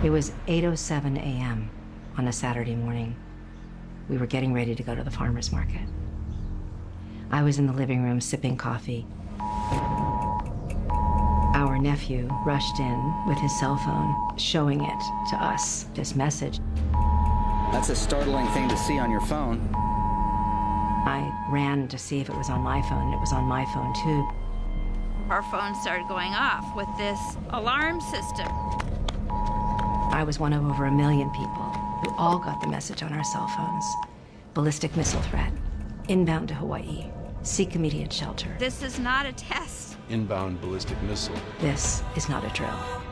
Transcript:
It was 8:07 a.m. on a Saturday morning. We were getting ready to go to the farmer's market. I was in the living room sipping coffee. Our nephew rushed in with his cell phone, showing it to us, this message. That's a startling thing to see on your phone. I ran to see if it was on my phone, and it was on my phone too. Our phone started going off with this alarm system. I was one of over 1 million people who all got the message on our cell phones. Ballistic missile threat, inbound to Hawaii, seek immediate shelter. This is not a test. Inbound ballistic missile. This is not a drill.